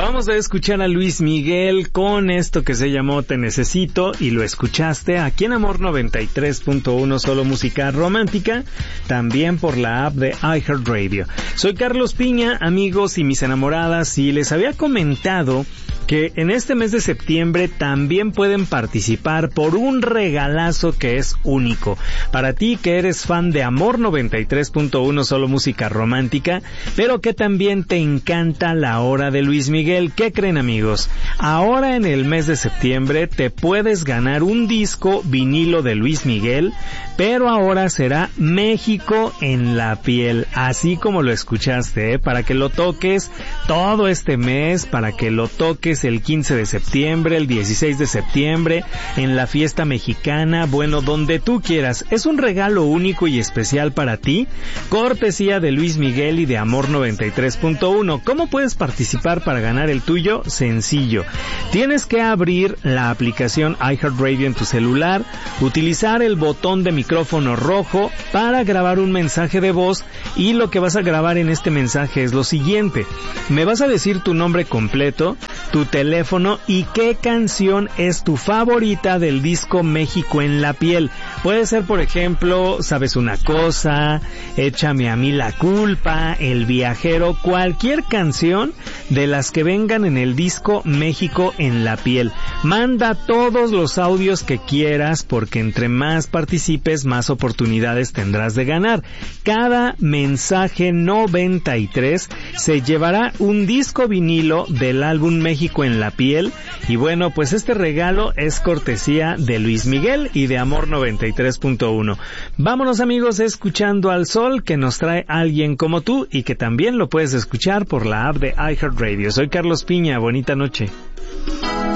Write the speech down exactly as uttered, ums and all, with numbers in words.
Acabamos de escuchar a Luis Miguel con esto que se llamó Te Necesito, y lo escuchaste aquí en Amor noventa y tres punto uno, solo música romántica, también por la app de iHeartRadio. Soy Carlos Piña, amigos y mis enamoradas, y les había comentado que en este mes de septiembre también pueden participar por un regalazo que es único. Para ti que eres fan de Amor noventa y tres punto uno, solo música romántica, pero que también te encanta la hora de Luis Miguel. ¿Qué creen, amigos? Ahora en el mes de septiembre te puedes ganar un disco vinilo de Luis Miguel, pero ahora será México en la piel, así como lo escuchaste, ¿eh? Para que lo toques todo este mes, para que lo toques el quince de septiembre, el dieciséis de septiembre, en la fiesta mexicana, bueno, donde tú quieras. Es un regalo único y especial para ti, cortesía de Luis Miguel y de Amor noventa y tres punto uno. ¿Cómo puedes participar para ganar el tuyo? Sencillo. Tienes que abrir la aplicación iHeartRadio en tu celular, utilizar el botón de micrófono rojo para grabar un mensaje de voz, y lo que vas a grabar en este mensaje es lo siguiente: me vas a decir tu nombre completo, tu teléfono y qué canción es tu favorita del disco México en la piel. Puede ser, por ejemplo, Sabes una cosa, Échame a mí la culpa, El viajero, cualquier canción de las que vengan en el disco México en la piel. Manda todos los audios que quieras, porque entre más participes, más oportunidades tendrás de ganar. Cada mensaje noventa y tres se llevará un disco vinilo del álbum México en la piel, y bueno, pues este regalo es cortesía de Luis Miguel y de Amor noventa y tres punto uno. Vámonos, amigos, escuchando al sol, que nos trae Alguien como tú, y que también lo puedes escuchar por la app de iHeartRadio. Soy Carlos Piña, bonita noche.